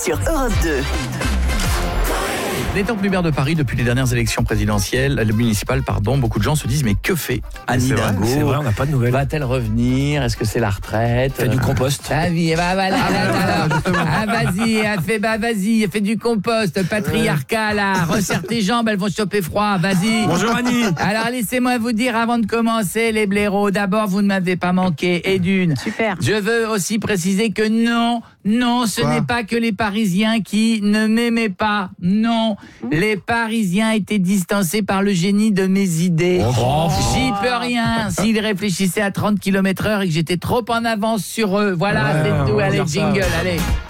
sur Europe 2. N'étant plus maire de Paris depuis les dernières élections présidentielles, municipales, beaucoup de gens se disent mais que fait Anne Hidalgo ? C'est vrai, on n'a pas de nouvelles. Va-t-elle revenir ? Est-ce que c'est la retraite ? Fait du compost. Ah oui, voilà. Vas-y, fais du compost, patriarcat là, resserre tes jambes, elles vont choper froid, vas-y. Bonjour Annie. Alors laissez-moi vous dire avant de commencer les blaireaux, d'abord vous ne m'avez pas manqué et d'une. Super. Je veux aussi préciser que non, ce n'est pas que les Parisiens qui ne m'aimaient pas, non. Les Parisiens étaient distancés par le génie de mes idées. J'y peux rien. S'ils réfléchissaient à 30 km/h et que j'étais trop en avance sur eux. Voilà, c'est tout. Allez, jingle, allez.